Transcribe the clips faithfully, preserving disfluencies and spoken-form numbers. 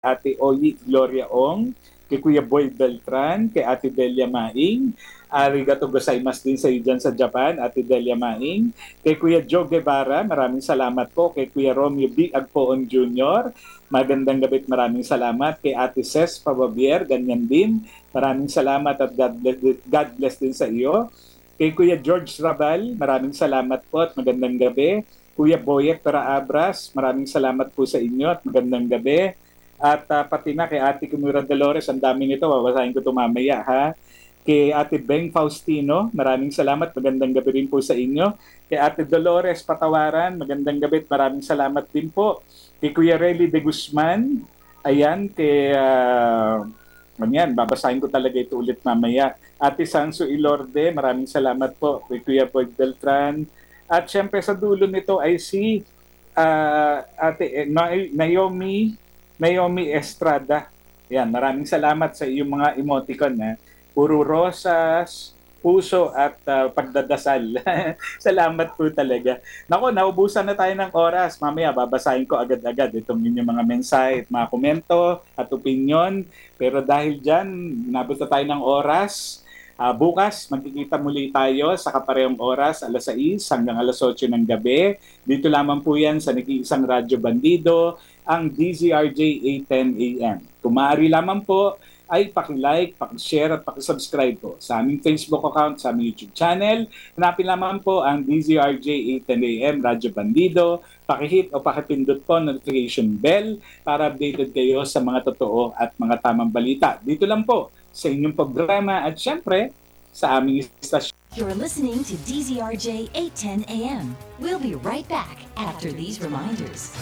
Ate Oyi Gloria Ong, kay Kuya Boy Beltran, kay Ate Delia Maing, arigato gozaimasu din sa iyo dyan sa Japan, Ate Delia Maing, kay Kuya Joe Guevara, maraming salamat po, kay Kuya Romeo B. Agpoon Junior, magandang gabi at maraming salamat, kay Ate Ces Pababier, ganyan din, maraming salamat at God bless, God bless din sa iyo. Kay Kuya George Rabal, maraming salamat po at magandang gabi. Kuya Boyet Paraabras, maraming salamat po sa inyo at magandang gabi. At uh, pati na kay Ate Kumura Dolores, ang dami nito, babasahin ko ito mamaya ha. Kay Ate Beng Faustino, maraming salamat, magandang gabi rin po sa inyo. Kay Ate Dolores Patawaran, magandang gabi at maraming salamat din po. Kay Kuya Relly de Guzman, ayan, kay... Uh, Manyan, babasahin ko talaga ito ulit mamaya. Ate Sanso Ilorde, maraming salamat po. Kay Kuya Boy Beltran. At syempre sa dulo nito ay si uh, Ate Naomi Naomi Estrada. Yan, maraming salamat sa iyong mga emoticon. Ha? Puro rosas, puso at uh, pagdadasal. Salamat po talaga. Nako, naubusan na tayo ng oras. Mamaya babasahin ko agad-agad itong inyong mga mensahe at mga komento at opinion. Pero dahil dyan, nabot na tayo ng oras. Uh, bukas, magkikita muli tayo sa kaparehong oras, alas sais hanggang alas otso ng gabi. Dito lamang po yan sa Nag-iisang Radyo Bandido, ang D Z R J eight ten A M. Kung maaari lamang po, ay paki-like, paki-share at paki-subscribe po sa aming Facebook account, sa aming YouTube channel. Hanapin lamang po ang D Z R J eight ten A M Radyo Bandido. Paki-hit o paki-pindot po notification bell para updated kayo sa mga totoo at mga tamang balita. Dito lang po sa inyong programa at syempre sa aming istasyon. You're listening to D Z R J eight ten A M. We'll be right back after these reminders.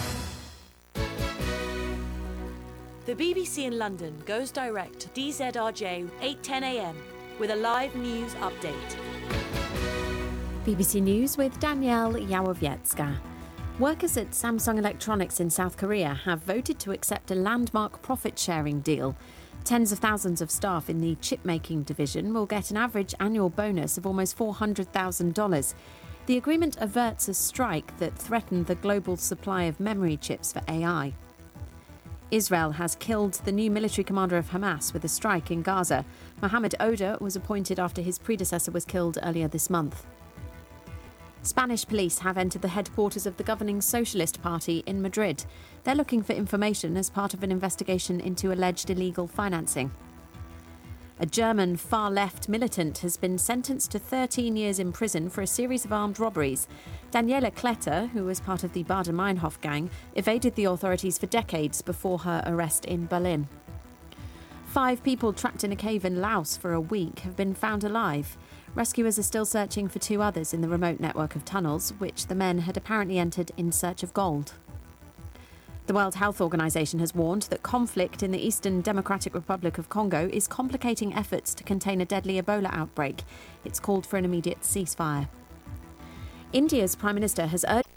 The B B C in London goes direct to D Z R J eight ten A M with a live news update. B B C News with Danielle Yawowiecka. Workers at Samsung Electronics in South Korea have voted to accept a landmark profit-sharing deal. Tens of thousands of staff in the chip-making division will get an average annual bonus of almost four hundred thousand dollars. The agreement averts a strike that threatened the global supply of memory chips for A I. Israel has killed the new military commander of Hamas with a strike in Gaza. Mohammed Oda was appointed after his predecessor was killed earlier this month. Spanish police have entered the headquarters of the governing Socialist Party in Madrid. They're looking for information as part of an investigation into alleged illegal financing. A German far-left militant has been sentenced to thirteen years in prison for a series of armed robberies. Daniela Kletter, who was part of the Baader-Meinhof gang, evaded the authorities for decades before her arrest in Berlin. Five people trapped in a cave in Laos for a week have been found alive. Rescuers are still searching for two others in the remote network of tunnels, which the men had apparently entered in search of gold. The World Health Organization has warned that conflict in the Eastern Democratic Republic of Congo is complicating efforts to contain a deadly Ebola outbreak. It's called for an immediate ceasefire. India's Prime Minister has urged